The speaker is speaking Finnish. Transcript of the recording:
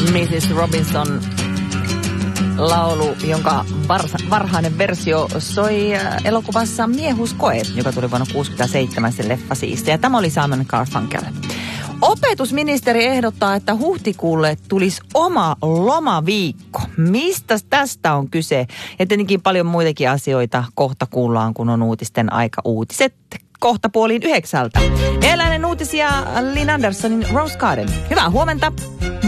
Mrs. Robinson laulu, jonka varhainen versio soi elokuvassa Miehuskoe, joka tuli vuonna 1967, se leffa siis. Ja tämä oli Simon Garfunkel. Opetusministeri ehdottaa, että huhtikuulle tulisi oma lomaviikko. Mistä tästä on kyse? Ja tietenkin paljon muitakin asioita kohta kuullaan, kun on uutisten aika. Uutiset kohta 8:30. Eläinen uutisia Lynn Andersonin Rose Garden. Hyvää huomenta!